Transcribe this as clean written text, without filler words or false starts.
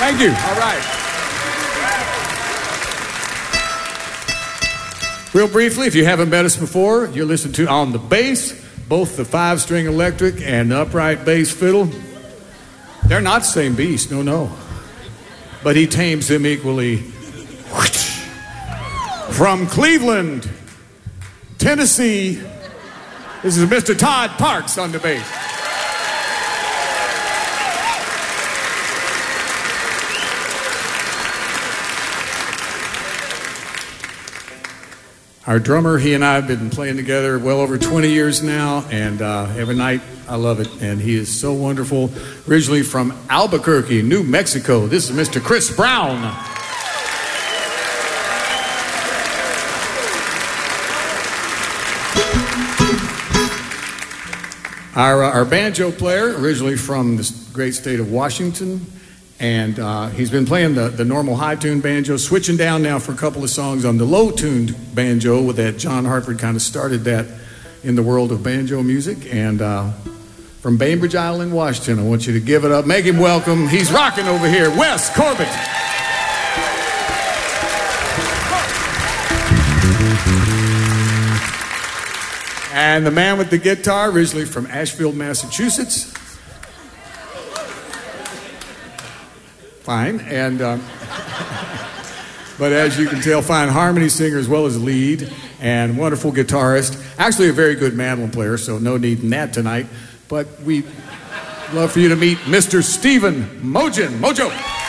Thank you. All right. Real briefly, if you haven't met us before, you're listening to On the Bass, both the 5-string electric and the upright bass fiddle. They're not the same beast, no. But he tames them equally. From Cleveland, Tennessee, this is Mr. Todd Parks on the bass. Our drummer, he and I have been playing together well over 20 years now, and every night I love it, and he is so wonderful. Originally from Albuquerque, New Mexico, this is Mr. Chris Brown. Our banjo player, originally from the great state of Washington, and he's been playing the normal high-tuned banjo, switching down now for a couple of songs on the low-tuned banjo with that John Hartford kind of started that in the world of banjo music. And from Bainbridge Island, Washington, I want you to give it up. Make him welcome. He's rocking over here, Wes Corbett. And the man with the guitar, originally from Asheville, Massachusetts. Fine, and but as you can tell, fine harmony singer as well as lead, and wonderful guitarist. Actually, a very good mandolin player, so no need in that tonight. But we love for you to meet Mr. Stephen Mojo.